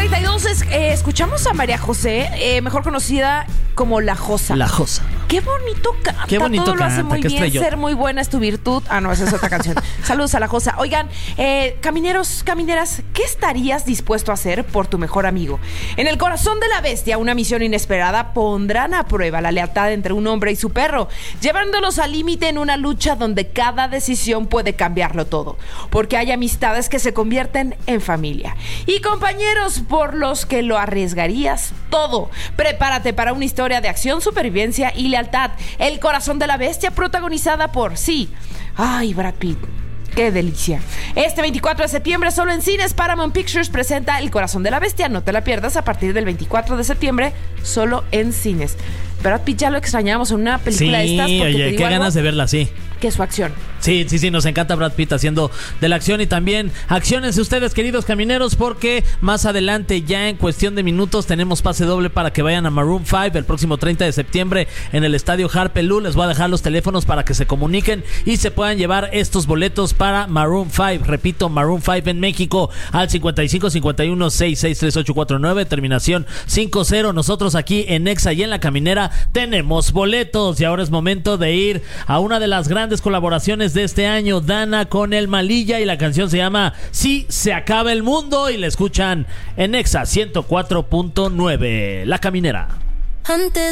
8:32 escuchamos a María José, mejor conocida como La Josa. La Josa. Qué bonito canta. Qué bonito todo lo hace canta, muy qué bien. estrellota. Ser muy buena es tu virtud. Ah, no, esa es otra canción. Saludos a La Josa. Oigan, camineros, camineras, ¿qué estarías dispuesto a hacer por tu mejor amigo? En El Corazón de la Bestia, una misión inesperada, pondrán a prueba la lealtad entre un hombre y su perro, llevándolos al límite en una lucha donde cada decisión puede cambiarlo todo, porque hay amistades que se convierten en familia y compañeros por los que lo arriesgarías todo. Prepárate para una historia de acción, supervivencia y lealtad. El Corazón de la Bestia, protagonizada por Brad Pitt. ¡Qué delicia! Este 24 de septiembre, solo en cines, Paramount Pictures presenta El Corazón de la Bestia. No te la pierdas a partir del 24 de septiembre, solo en cines. Brad Pitt ya lo extrañamos en una película de estas. Porque oye, qué ganas de verla, sí. Que su acción. Sí, nos encanta Brad Pitt haciendo de la acción. Y también acciónense ustedes, queridos camineros, porque más adelante, ya en cuestión de minutos, tenemos pase doble para que vayan a Maroon 5 el próximo 30 de septiembre en el estadio Harpe Lou. Les voy a dejar los teléfonos para que se comuniquen y se puedan llevar estos boletos para Maroon 5. Repito, Maroon 5 en México al 55 51 66 3849, terminación 50. Nosotros aquí en Exa y en La Caminera tenemos boletos. Y ahora es momento de ir a una de las grandes colaboraciones de este año, Dana con El Malilla, y la canción se llama Si se acaba el mundo, y la escuchan en Exa 104.9, La Caminera. Antes